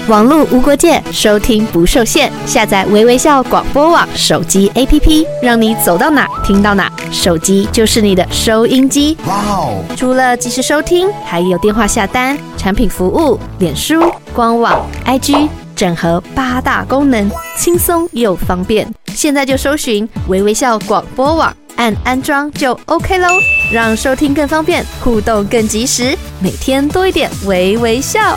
网络无国界，收听不受限。下载微微笑广播网手机 APP， 让你走到哪听到哪，手机就是你的收音机。哇哦！除了即时收听，还有电话下单、产品服务、脸书、官网、IG。整合8大功能，轻松又方便。现在就搜寻微微笑广播网，按安装就 OK 咯，让收听更方便，互动更及时，每天多一点微微笑。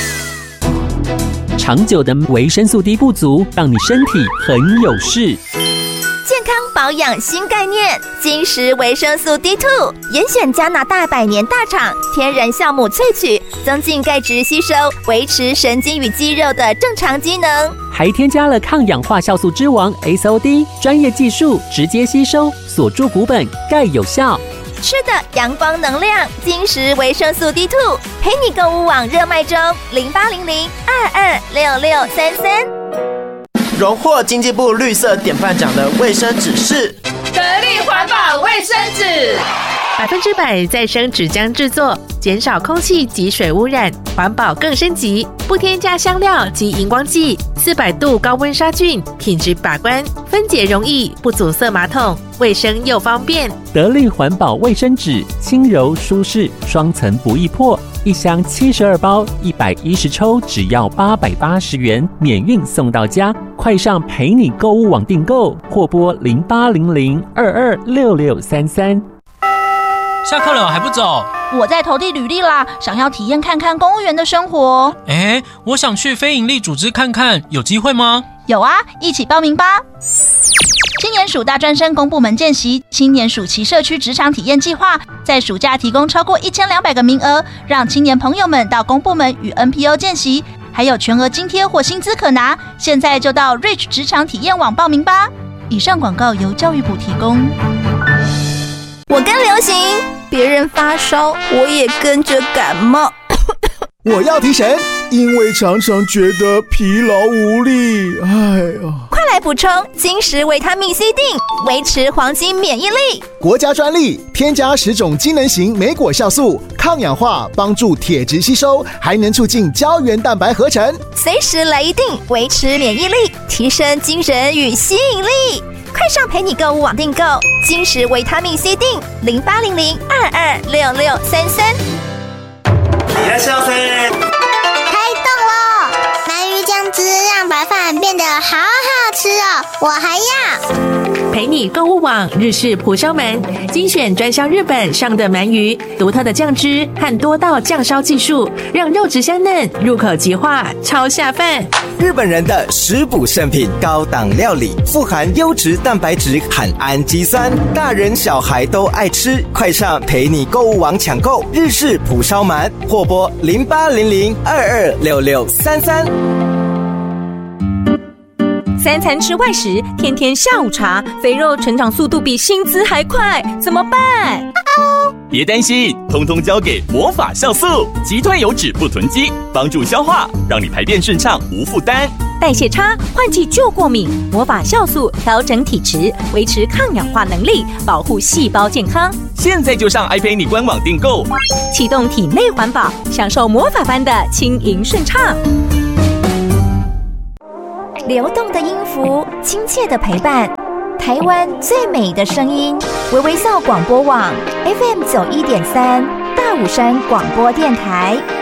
长久的维生素 D 不足，让你身体很有事。 健康保养新概念，金石维生素 D2， 严选加拿大100年大厂天然酵母萃取，增进钙质吸收，维持神经与肌肉的正常机能。 还添加了抗氧化酵素之王 SOD， 专业技术直接吸收，锁住骨本，钙有效。 吃的阳光能量，金石维生素 D2， 陪你购物网热卖中，0800-226633。 荣获经济部绿色典范奖的卫生纸是得力环保卫生纸 ，100%再生纸浆制作，减少空气及水污染，环保更升级，不添加香料及荧光剂，400度高温杀菌，品质把关，分解容易，不阻塞马桶，卫生又方便。 得力环保卫生纸，轻柔舒适，双层不易破，一箱72包，110抽，只要880元，免运送到家。快上陪你购物网订购，或拨0800-226633。 下课了还不走？ 我在投递履历啦，想要体验看看公务员的生活。 我想去非营利组织看看，有机会吗？ 有啊，一起报名吧。青年署大专生公部门见习，青年暑期社区职场体验计划，在暑假提供超过1200个名额，让青年朋友们到公部门与 NPO 见习，还有全额津贴或薪资可拿。现在就到 Reach 职场体验网报名吧。以上广告由教育部提供。 我跟流行，别人发烧，我也跟着感冒。 我要提神，因为常常觉得疲劳无力。 快来补充金石维他命 C 锭，维持黄金免疫力。 国家专利，添加10种机能型莓果酵素，抗氧化，帮助铁质吸收，还能促进胶原蛋白合成。 随时来一锭，维持免疫力，提升精神与吸引力。快上陪你购物网订购金石维他命 C 锭，0800-226633。 いらっしゃいませ。 开动了！鳗鱼酱汁让白饭变得好好吃哦，我还要。 陪你购物网日式蒲烧鳗，精选专销日本上的鳗鱼，独特的酱汁和多道酱烧技术，让肉质香嫩，入口即化，超下饭。 日本人的食补圣品，高档料理，富含优质蛋白质和氨基酸，大人小孩都爱吃。快上陪你购物网抢购日式蒲烧鳗，或拨0800-226633。 3餐吃外食，天天下午茶，肥肉成长速度比薪资还快，怎么办？ 别担心，通通交给魔法酵素，击退油脂不囤积，帮助消化，让你排便顺畅无负担。 代谢差、换季就过敏，魔法酵素调整体质，维持抗氧化能力，保护细胞健康。 现在就上爱陪你官网订购， 启动体内环保，享受魔法般的轻盈顺畅。 流动的音符，亲切的陪伴，台湾最美的声音，微微笑广播网 FM91.3，大武山广播电台。